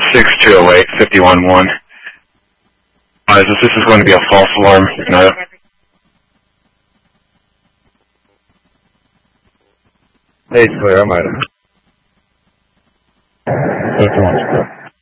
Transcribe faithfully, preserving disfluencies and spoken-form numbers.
six two oh eight, fifty-one one. Uh, this, this is going to be a false alarm. No. Hey, clear, I'm out of it.